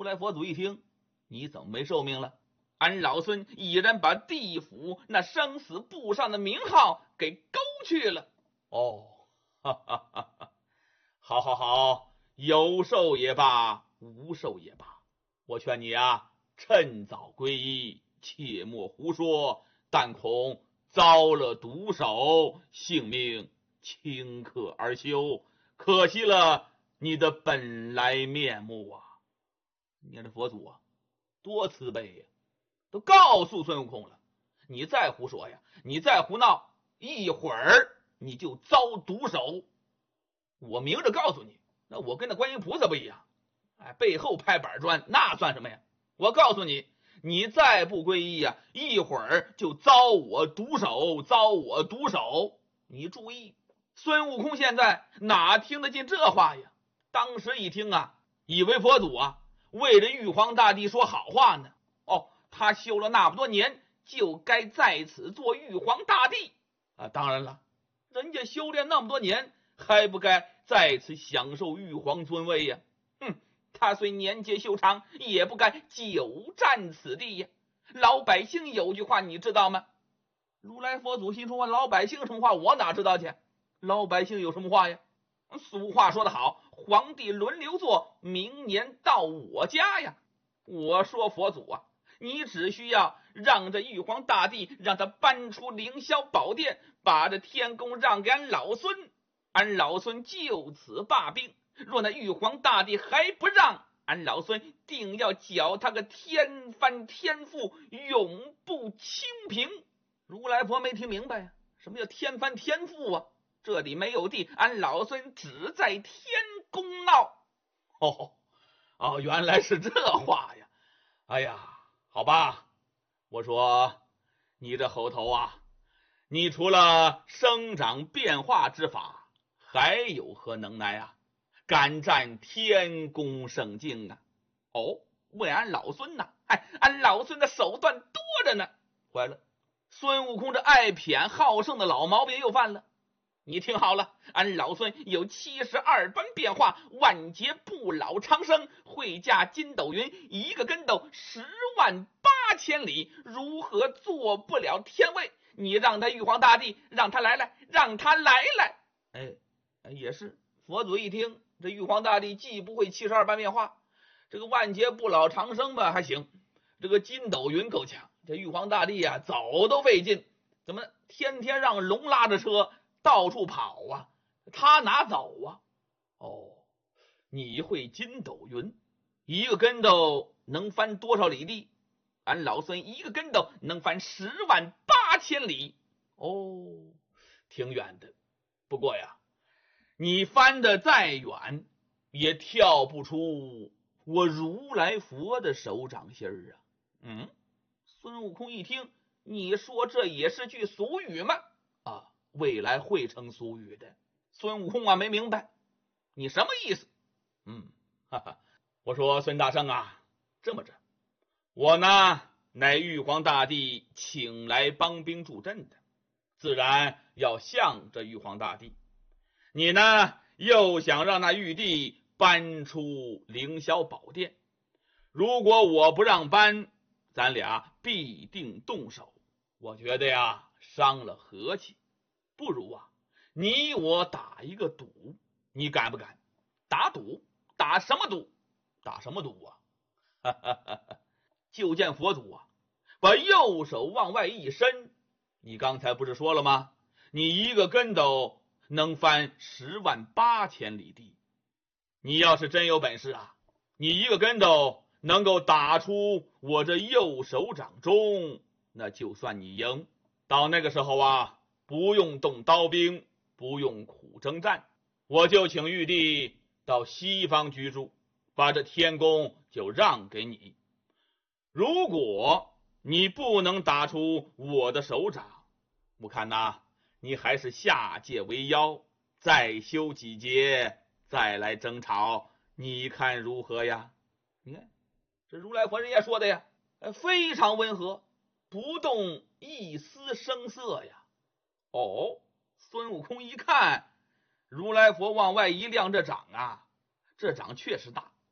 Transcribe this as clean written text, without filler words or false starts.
如来佛祖一听，你怎么没寿命了？俺老孙已然把地府那生死簿上的名号给勾去了。哦，哈哈哈哈，好好好，有寿也罢，无寿也罢，我劝你啊，趁早皈依，切莫胡说，但恐遭了毒手，性命顷刻而休，可惜了你的本来面目啊！你看这佛祖啊，多慈悲呀，都告诉孙悟空了，你再胡说呀，你再胡闹，一会儿你就遭毒手。我明着告诉你，那我跟那观音菩萨不一样，背后拍板砖，那算什么呀？我告诉你，你再不皈依呀，一会儿就遭我毒手，遭我毒手。你注意，孙悟空现在哪听得进这话呀？当时一听啊，以为佛祖啊为着玉皇大帝说好话呢。哦，他修了那么多年，就该在此做玉皇大帝啊！当然了，人家修炼那么多年，还不该在此享受玉皇尊位呀？他虽年节修长，也不该久占此地呀。老百姓有句话你知道吗？如来佛祖心说，老百姓什么话我哪知道去？老百姓有什么话呀？俗话说得好，皇帝轮流坐，明年到我家呀。我说佛祖啊，你只需要让这玉皇大帝让他搬出凌霄宝殿，把这天宫让给俺老孙，俺老孙就此罢兵。若那玉皇大帝还不让，俺老孙定要搅他个天翻天覆，永不清平。如来佛没听明白呀，什么叫天翻天覆啊？这里没有地，俺老孙只在天宫闹。原来是这话呀！哎呀，好吧，我说你这猴头啊，你除了生长变化之法，还有何能耐啊？敢占天宫圣境啊？为俺老孙呐，俺老孙的手段多着呢。坏了，孙悟空这爱谝好胜的老毛病又犯了。你听好了，俺老孙有72般变化，万劫不老长生，会驾筋斗云，一个跟斗108000里，如何做不了天位？你让他玉皇大帝，让他来来，让他来来。也是，佛祖一听，这玉皇大帝既不会72般变化，这个万劫不老长生吧还行，这个筋斗云够呛。这玉皇大帝啊，走都费劲，怎么天天让龙拉着车到处跑啊？他哪走啊？你会筋斗云，一个跟斗能翻多少里地？俺老孙一个跟斗能翻108000里。挺远的。不过呀，你翻得再远，也跳不出我如来佛的手掌心啊。孙悟空一听，你说这也是句俗语吗？未来会成俗语的。孙悟空啊，没明白你什么意思。我说孙大圣啊，这么着，我呢乃玉皇大帝请来帮兵助阵的，自然要向着玉皇大帝。你呢又想让那玉帝搬出凌霄宝殿，如果我不让搬，咱俩必定动手。我觉得呀，伤了和气，不如啊你我打一个赌，你敢不敢？打赌？打什么赌？打什么赌啊？就见佛祖啊把右手往外一伸，你刚才不是说了吗？你一个跟斗能翻108000里地。你要是真有本事啊，你一个跟斗能够打出我这右手掌中，那就算你赢。到那个时候啊，不用动刀兵，不用苦征战，我就请玉帝到西方居住，把这天宫就让给你。如果你不能打出我的手掌，我看呐，你还是下界为妖，再修几劫，再来争吵，你看如何呀？你看这如来佛人家说的呀，非常温和，不动一丝声色呀。孙悟空一看，如来佛往外一亮，这掌啊，这掌确实大，